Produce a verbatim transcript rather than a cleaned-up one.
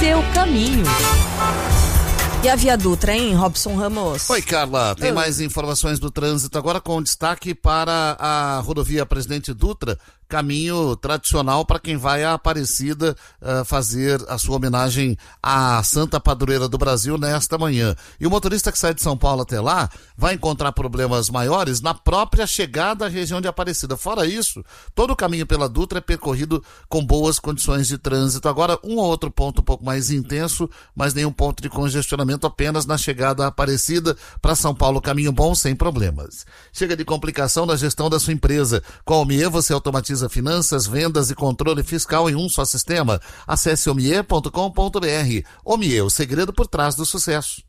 seu caminho. E a Via Dutra, hein, Robson Ramos? Oi, Carla. Tem mais informações do trânsito agora com destaque para a rodovia Presidente Dutra, caminho tradicional para quem vai à Aparecida uh, fazer a sua homenagem à Santa Padroeira do Brasil nesta manhã. E o motorista que sai de São Paulo até lá vai encontrar problemas maiores na própria chegada à região de Aparecida. Fora isso, todo o caminho pela Dutra é percorrido com boas condições de trânsito. Agora, um ou outro ponto um pouco mais intenso, mas nenhum ponto de congestionamento, apenas na chegada à Aparecida. Para São Paulo, caminho bom, sem problemas. Chega de complicação na gestão da sua empresa. Com a Omie, você automatiza finanças, vendas e controle fiscal em um só sistema. Acesse omie ponto com ponto br. Omie, o segredo por trás do sucesso.